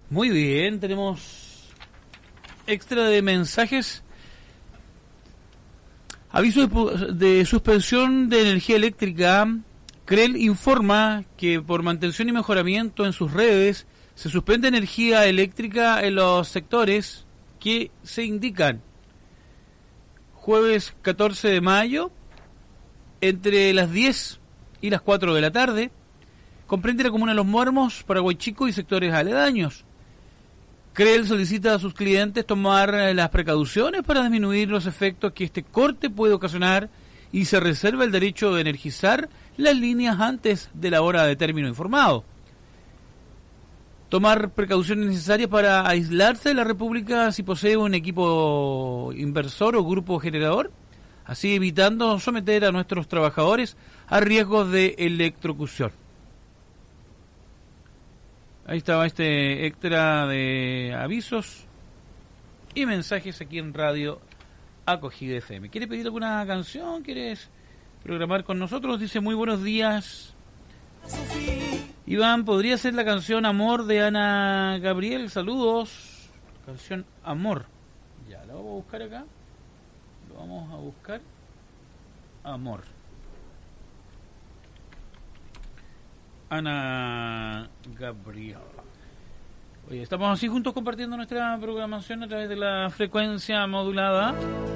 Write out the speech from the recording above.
Muy bien, tenemos extra de mensajes. Aviso de suspensión de energía eléctrica. CREL informa que por mantención y mejoramiento en sus redes se suspende energía eléctrica en los sectores que se indican. Jueves 14 de mayo, entre las 10 y las 4 de la tarde, comprende la comuna de Los Muermos, Paraguay Chico y sectores aledaños. CREL solicita a sus clientes tomar las precauciones para disminuir los efectos que este corte puede ocasionar y se reserva el derecho de energizar las líneas antes de la hora de término informado. Tomar precauciones necesarias para aislarse de la República si posee un equipo inversor o grupo generador, así evitando someter a nuestros trabajadores a riesgos de electrocución. Ahí estaba este extra de avisos y mensajes aquí en Radio Acogida FM. ¿Quiere pedir alguna canción? ¿Quieres programar con nosotros? Dice muy buenos días. Iván, ¿podría ser la canción Amor de Ana Gabriel? Saludos. Canción Amor. Ya, la vamos a buscar acá. Lo vamos a buscar. Amor. Ana Gabriel. Oye, estamos así juntos compartiendo nuestra programación a través de la frecuencia modulada.